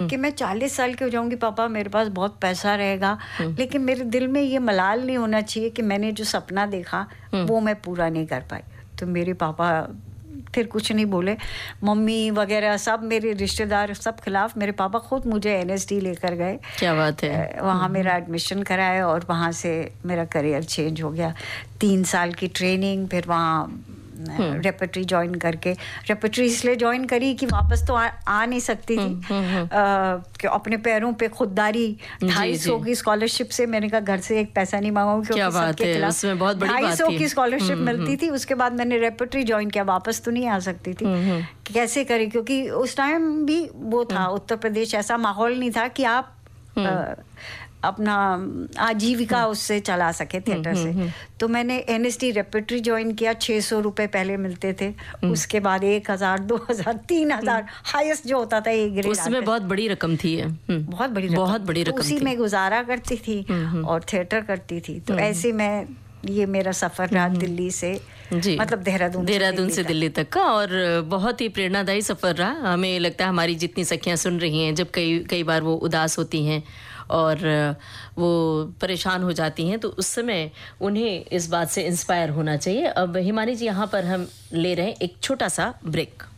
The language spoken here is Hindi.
कि मैं 40 साल की हो जाऊंगी, पापा मेरे पास बहुत पैसा रहेगा, लेकिन मेरे दिल में ये मलाल नहीं होना चाहिए कि मैंने जो सपना देखा वो मैं पूरा नहीं कर पाई। तो मेरे पापा फिर कुछ नहीं बोले, मम्मी वगैरह सब मेरे रिश्तेदार सब खिलाफ, मेरे पापा खुद मुझे एनएसडी लेकर गए। क्या बात है। वहाँ मेरा एडमिशन कराया और वहाँ से मेरा करियर चेंज हो गया। 3 साल की ट्रेनिंग, फिर वहाँ रेपर्टरी ज्वाइन करके, रेपर्टरी इसलिए ज्वाइन करी कि वापस तो आ नहीं सकती थी, कि अपने पैरों पे खुददारी। 250 की स्कॉलरशिप से, मैंने कहा घर से एक पैसा नहीं मांगूंगी, क्या बात है, उसमें बहुत बड़ी बात थी। 250 की स्कॉलरशिप मिलती थी, उसके बाद मैंने रेपर्टरी ज्वाइन किया, वापस तो नहीं आ सकती थी। कैसे करें, क्योंकि उस टाइम भी वो था उत्तर प्रदेश, ऐसा माहौल नहीं था कि आप अपना आजीविका उससे चला सके थिएटर से। तो मैंने एनएसडी रेपर्टरी ज्वाइन किया। 600 रुपए पहले मिलते थे, उसके बाद 1000, 2000, 3000 हाईएस्ट जो होता था एक ग्रेड। उसमें बहुत बड़ी रकम थी। बहुत बड़ी रकम, उसी में गुजारा करती थी और थिएटर करती थी। तो ऐसे में ये मेरा सफर रहा दिल्ली से, मतलब देहरादून से दिल्ली तक का, और बहुत ही प्रेरणादायी सफर रहा। हमें लगता है हमारी जितनी सखियां सुन रही हैं, जब कई बार वो उदास होती हैं और वो परेशान हो जाती हैं, तो उस समय उन्हें इस बात से इंस्पायर होना चाहिए। अब हिमानी जी, यहाँ पर हम ले रहे हैं एक छोटा सा ब्रेक।